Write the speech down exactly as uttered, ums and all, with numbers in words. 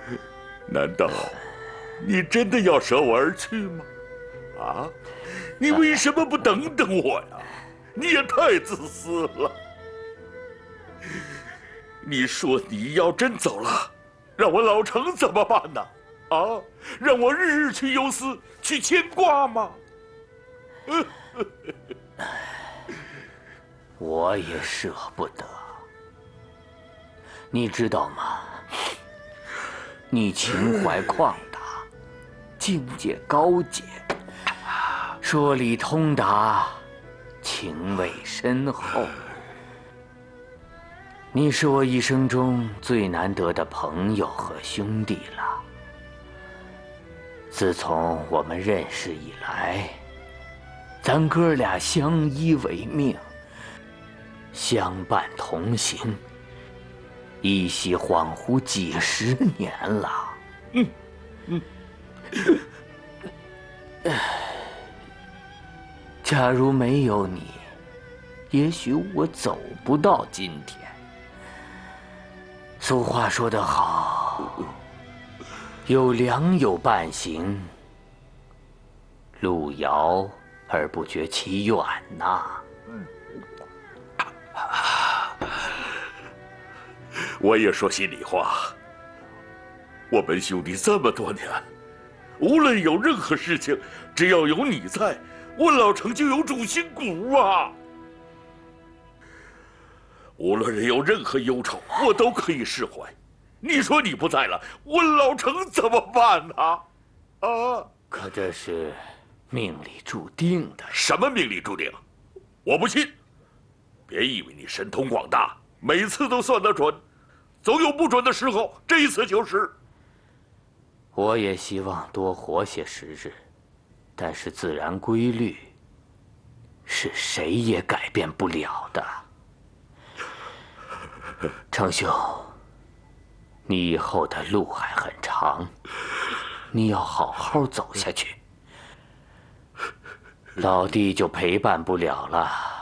难道你真的要舍我而去吗？啊，你为什么不等等我呀？你也太自私了。你说你要真走了，让我老程怎么办呢？啊，让我日日去忧思，去牵挂吗？ 我也舍不得，你知道吗？你情怀旷达，境界高洁，说理通达，情味深厚。你是我一生中最难得的朋友和兄弟了。自从我们认识以来，咱哥俩相依为命，相伴同行，一夕恍惚几十年了。嗯嗯。假如没有你，也许我走不到今天。俗话说得好，有良友伴行，路遥而不觉其远呐。 我也说心里话，我们兄弟这么多年，无论有任何事情，只要有你在，温老成就有主心骨啊。无论有任何忧愁，我都可以释怀。你说你不在了，温老成怎么办呢？啊！ 可这是命里注定的。 什么命里注定？我不信。别以为你神通广大，每次都算得准，总有不准的时候。这一次就是。 我也希望多活些时日，但是自然规律是谁也改变不了的。程兄，你以后的路还很长，你要好好走下去。老弟就陪伴不了了。